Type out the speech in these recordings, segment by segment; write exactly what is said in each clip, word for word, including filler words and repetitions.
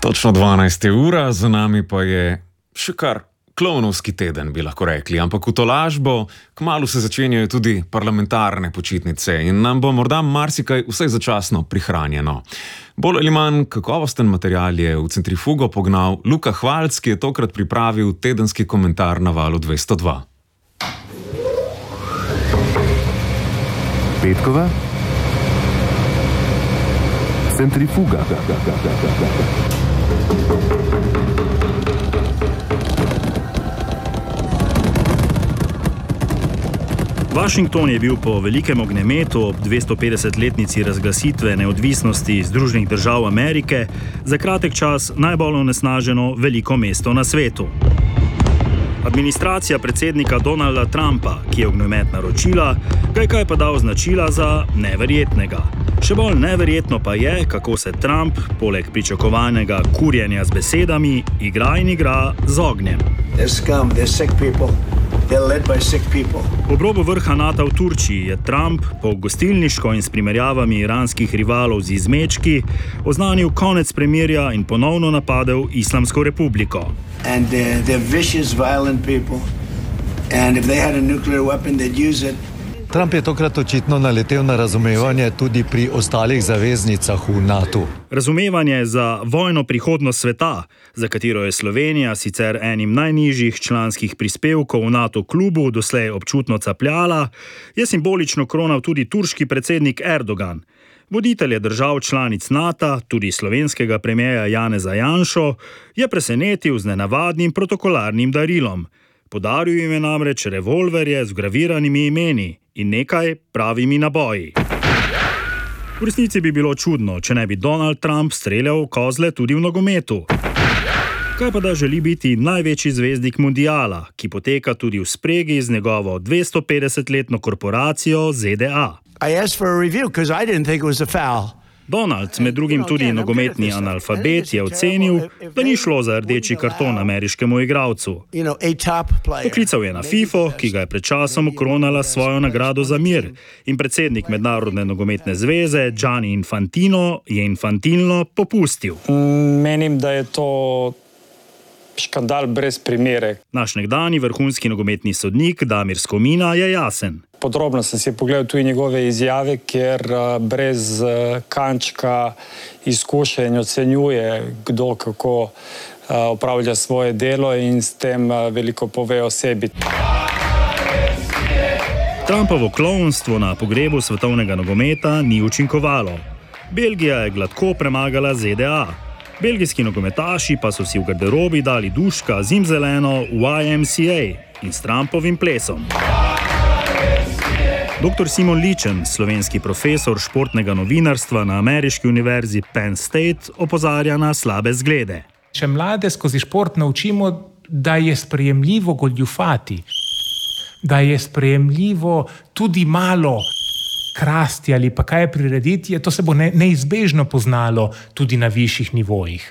Točno dvanajsta ura, za nami pa je še kar klovnovski teden, bi lahko rekli. Ampak v tolažbo kmalu se začenjajo tudi parlamentarne počitnice in nam bo morda marsikaj vsaj začasno prihranjeno. Bolj ali manj kakovosten material je v centrifugo pognal Luka Hvalc, ki je tokrat pripravil tedenski komentar na Valu dvesto dva. Petkova centrifuga. Washington je bil po velikem ognjemetu ob dvestopetdesetletnici razglasitve neodvisnosti Združenih držav Amerike za kratek čas najbolj onesnaženo veliko mesto na svetu. Administracija predsednika Donalda Trumpa, ki je ognjemet naročila, ga je kaj pa dal označila za neverjetnega. Še bolj neverjetno pa je, kako se Trump, poleg pričakovanega kurjenja z besedami, igra in igra z ognjem. Ob robu vrha NATO v Turčiji je Trump po gostilniško in s primerjavami iranskih rivalov z izmečki oznanil konec premirja in ponovno napadel Islamsko republiko. And uh, they're vicious, violent people. And if they had a nuclear weapon, they'd use it. Trump je tokrat očitno naletel na razumevanje tudi pri ostalih zaveznicah v NATO. Razumevanje za vojno prihodnost sveta, za katero je Slovenija sicer enim najnižjih članskih prispevkov v NATO klubu doslej občutno capljala, je simbolično kronal tudi turški predsednik Erdogan. Voditelje držav članic NATO, tudi slovenskega premierja Janeza Janšo, je presenetil z nenavadnim protokolarnim darilom. Podaril jim je namreč revolverje z vgraviranimi imeni in nekaj pravimi naboji. V resnici bi bilo čudno, če ne bi Donald Trump streljal kozle tudi v nogometu. Kaj pa da želi biti največji zvezdnik mundiala, ki poteka tudi v spregi z njegovo dvestopetdesetletno korporacijo Z D A. I asked for a review because I didn't think it was a foul. Donald, med drugim tudi nogometni analfabet, je ocenil, da ni šlo za rdeči karton ameriškemu igralcu. Poklical je na FIFA, ki ga je pred časom okronala svojo nagrado za mir, in predsednik Mednarodne nogometne zveze Gianni Infantino je infantilno popustil. Menim, da je to škandal brez primere. Naš nekdanji vrhunski nogometni sodnik Damir Skomina je jasen. Podrobno sem si pogledal tudi njegove izjave, ker brez kančka izkušenj ocenjuje, kdo kako opravlja svoje delo in s tem veliko pove o sebi. Trumpovo klovnstvo na pogrebu svetovnega nogometa ni učinkovalo. Belgija je gladko premagala Z D A. Belgijski nogometaši pa so si v garderobi dali duška zimzeleno Y M C A in s Trumpovim plesom. Doktor Simon Ličen, slovenski profesor športnega novinarstva na ameriški univerzi Penn State, opozarja na slabe zglede. Če mlade skozi šport naučimo, da je sprejemljivo goljufati, da je sprejemljivo tudi malo krasti ali pa kaj prirediti, to se bo ne, neizbežno poznalo tudi na višjih nivojih.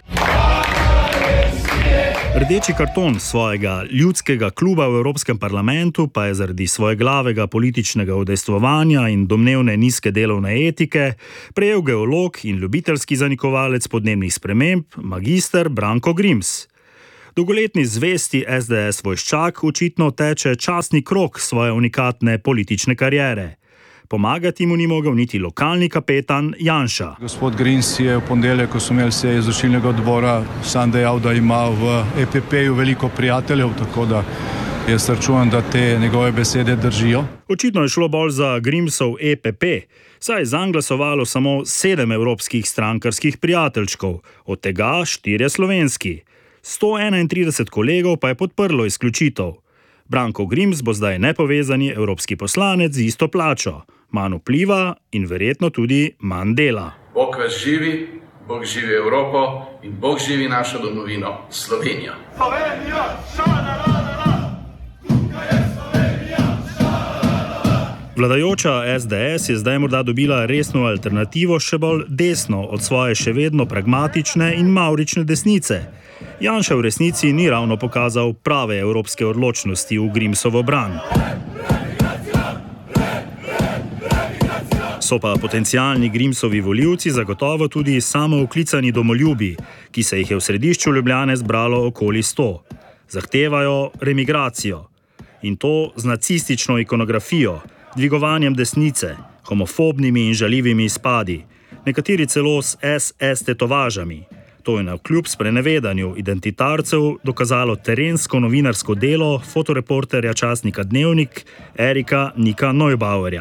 Rdeči karton svojega ljudskega kluba v Evropskem parlamentu pa je zaradi svojeglavega političnega udejstvovanja in domnevne nizke delovne etike prejel geolog in ljubiteljski zanikovalec podnebnih sprememb magister Branko Grims. Dolgoletni zvesti S D S vojščak očitno teče častni krog svoje unikatne politične kariere. Pomagati mu ni mogel niti lokalni kapetan Janša. Gospod Grims je v ponedeljek, ko smo imeli sejo izvršilnega odbora, sam dejal, da ima v E P P-ju veliko prijateljev, tako da jaz računam, da te njegove besede držijo. Očitno je šlo bolj za Grimsov E P P, saj je zanj glasovalo samo sedem evropskih strankarskih prijateljčkov, od tega štirje slovenski. sto enaintrideset kolegov pa je podprlo izključitev. Branko Grims bo zdaj nepovezani evropski poslanec z isto plačo, manj vpliva in verjetno tudi manj dela. Bog vas živi, Bog živi Evropo in Bog živi našo domovino, Slovenijo. Slovenija, šararara, tukaj je Slovenija, šararara. Vladajoča S D S je zdaj morda dobila resno alternativo še bolj desno od svoje še vedno pragmatične in mavrične desnice. Janša v resnici ni ravno pokazal prave evropske odločnosti v Grimsovo bran. So pa potencialni Grimsovi volivci zagotovo tudi samooklicani domoljubi, ki se jih je v središču Ljubljane zbralo okoli sto. Zahtevajo remigracijo. In to z nacistično ikonografijo, dvigovanjem desnice, homofobnimi in žaljivimi izpadi, nekateri celo s es es tetovažami. To je navkljub sprenevedanju identitarcev dokazalo terensko novinarsko delo fotoreporterja časnika Dnevnik Erika Nika Neubauerja.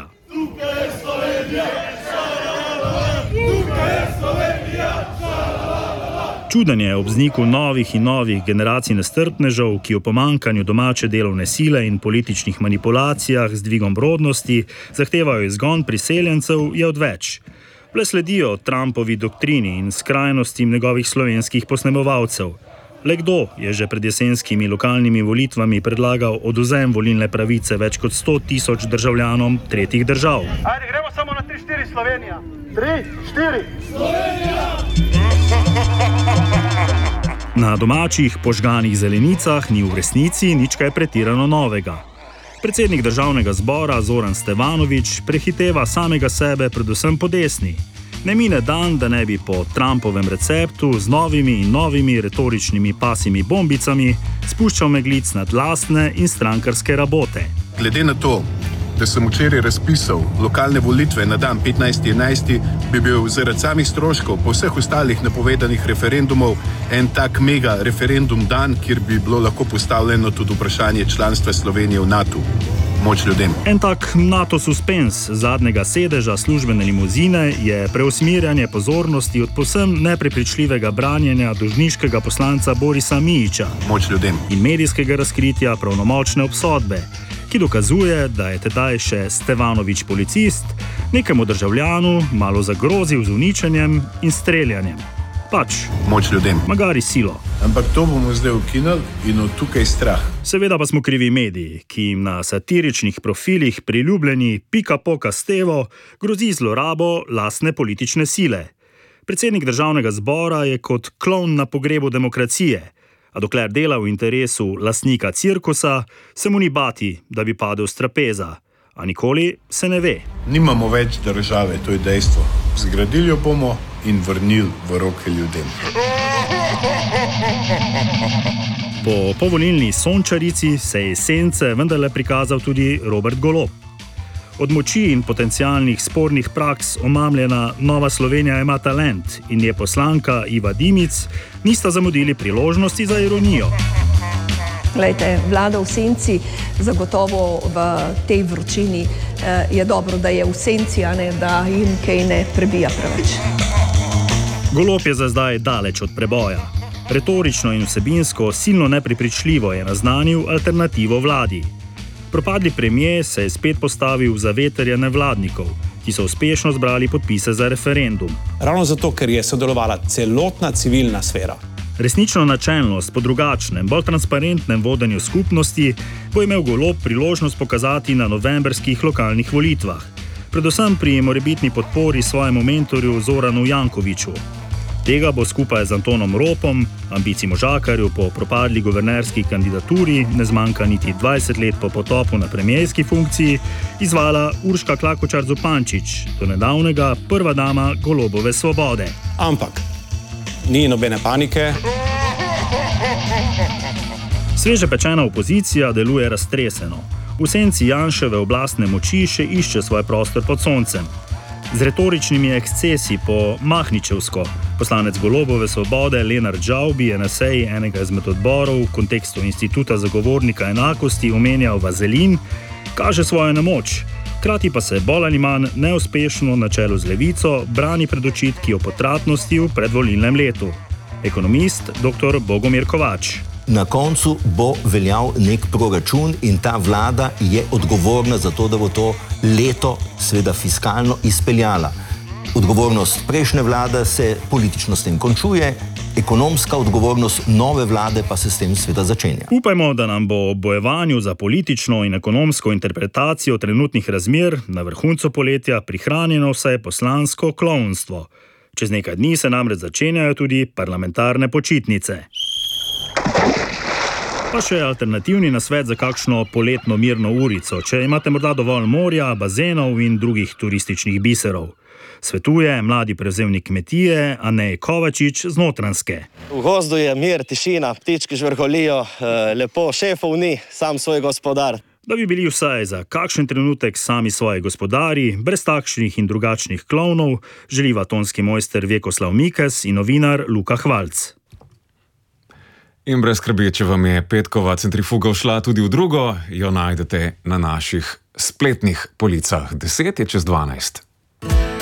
Čuden je ob vzniku novih in novih generacij nestrpnežev, ki v pomanjkanju domače delovne sile in političnih manipulacijah z dvigom rodnosti zahtevajo izgon priseljencev, je odveč. Le sledijo Trumpovi doktrini in skrajnostim njegovih slovenskih posnemovalcev. Le kdo je že pred jesenskimi lokalnimi volitvami predlagal odvzem volilne pravice več kot sto tisoč državljanom tretjih držav? Ajde, gremo samo na tri štiri Slovenija. tri štiri Slovenija! Na domačih požganih zelenicah ni v resnici nič kaj pretirano novega. Predsednik državnega zbora Zoran Stevanović prehiteva samega sebe predvsem po desni. Ne mine dan, da ne bi po Trumpovem receptu z novimi in novimi retoričnimi pasimi bombicami spuščal meglic nad lastne in strankarske rabote. Glede na to, da sem včeraj razpisal lokalne volitve na dan petnajsti enajsti, bi bil zaradi samih stroškov po vseh ostalih napovedanih referendumov en tak mega referendum dan, kjer bi bilo lahko postavljeno tudi vprašanje članstva Slovenije v NATO. Moč ljudem. En tak NATO suspens zadnjega sedeža službene limuzine je preusmirjanje pozornosti od povsem neprepričljivega branjenja dolžniškega poslanca Borisa Mijića Moč ljudem. in medijskega razkritja pravnomočne obsodbe, ki dokazuje, da je tedaj še Stevanović policist nekemu državljanu malo zagrozil z uničenjem in streljanjem. Pač, Moč ljudem. magari silo. Ampak to bomo zdaj ukinili in od tukaj strah. Seveda pa smo krivi mediji, ki jim na satiričnih profilih priljubljeni pika-poka Stevo grozi zlorabo lastne politične sile. Predsednik državnega zbora je kot klovn na pogrebu demokracije, a dokler dela v interesu lastnika cirkusa, se mu ni bati, da bi padel s trapeza. A nikoli se ne ve. Nimamo več države, to je dejstvo. Zgradili jo bomo in vrnili v roke ljudem. Po povolilni sončarici se je esence vendarle prikazal tudi Robert Golob. Od moči in potencialnih spornih praks omamljena Nova Slovenija ima talent in je poslanka Iva Dimic nista zamudili priložnosti za ironijo. Glejte, vlada v senci, zagotovo v tej vročini eh, je dobro, da je v senci, a ne da jim kaj ne prebija preveč. Golob je za zdaj daleč od preboja. Retorično in vsebinsko silno neprepričljivo je naznanil alternativo vladi. Propadli premier se je spet postavil v zavetrje nevladnikov, ki so uspešno zbrali podpise za referendum. Ravno zato, ker je sodelovala celotna civilna sfera. Resnično načelnost po drugačnem, bolj transparentnem vodenju skupnosti bo imel Golob priložnost pokazati na novembrskih lokalnih volitvah, predvsem pri morebitni podpori svojemu mentorju Zoranu Jankoviću. Tega bo skupaj z Antonom Ropom, ambicij možakarju po propadli guvernerski kandidaturi, ne zmanjka niti dvajset let po potopu na premierski funkciji, izvala Urška Klakočar Zupančič, do nedavnega prva dama Golobove svobode. Ampak ni nobene panike. Sveže pečena opozicija deluje raztreseno. V senci Janševe oblastne moči še išče svoj prostor pod soncem. Z retoričnimi ekscesi po Mahničevsko poslanec Golobove svobode Lenart Žavbi je na seji enega izmed odborov v kontekstu Instituta zagovornika enakosti omenjal vazelin, kaže svojo nemoč, hkrati pa se bolj ali manj neuspešno na čelu z Levico brani pred očitki o potratnosti v predvolilnem letu. Ekonomist dr. Bogomir Kovač. Na koncu bo veljal nek proračun in ta vlada je odgovorna za to, da bo to leto seveda fiskalno izpeljala. Odgovornost prejšnje vlade se politično s tem končuje, ekonomska odgovornost nove vlade pa se s tem seveda začenja. Upajmo, da nam bo ob bojevanju za politično in ekonomsko interpretacijo trenutnih razmer na vrhuncu poletja prihranjeno vse poslansko klovnstvo. Čez nekaj dni se namreč začenjajo tudi parlamentarne počitnice. Pa še alternativni nasvet za kakšno poletno mirno urico, če imate morda dovolj morja, bazenov in drugih turističnih biserov. Svetuje mladi prevzemnik kmetije Anej Kovačič z Notranjske. V gozdu je mir, tišina, ptički žvrgolijo, lepo, šefov ni, sam svoj gospodar. Da bi bili vsaj za kakšen trenutek sami svoji gospodari, brez takšnih in drugačnih klovnov, želiva tonski mojster Vjekoslav Mikes in novinar Luka Hvalc. In brez skrbi, če vam je petkova centrifuga všla tudi v drugo, jo najdete na naših spletnih policah. Deset je čez dvanajst.